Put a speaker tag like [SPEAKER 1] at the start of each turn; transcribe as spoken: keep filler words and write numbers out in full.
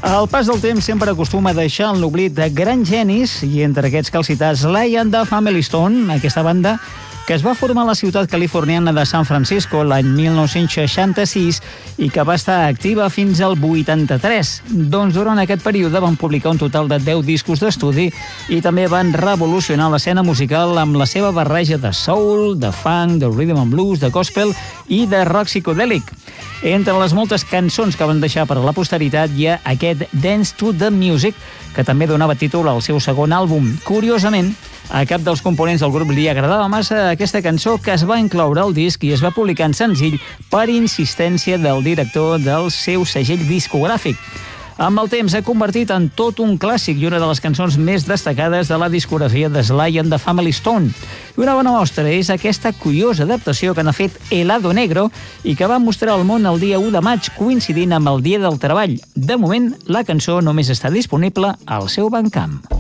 [SPEAKER 1] El pas del temps sempre acostuma a deixar en l'oblit de grans genis, i entre aquests cal citar Sly and the Family Stone, aquesta banda que es va formar a la ciutat californiana de San Francisco l'any mil nou-cents seixanta-sis i que va estar activa fins al vuitanta-tres. Doncs durant aquest període van publicar un total de deu discos d'estudi i també van revolucionar l'escena musical amb la seva barreja de soul, de funk, de rhythm and blues, de gospel i de rock psicodèlic. Entre les moltes cançons que van deixar per a la posteritat hi ha aquest Dance to the Music, que també donava títol al seu segon àlbum. Curiosament, a cap dels components del grup li agradava massa aquesta cançó, que es va incloure al disc i es va publicar en senzill per insistència del director del seu segell discogràfic. Amb el temps s'ha convertit en tot un clàssic i una de les cançons més destacades de la discografia de Sly and the Family Stone. I una bona mostra és aquesta curiosa adaptació que n'ha fet Helado Negro i que va mostrar al món el dia u de maig, coincidint amb el Dia del Treball. De moment, la cançó només està disponible al seu Bandcamp.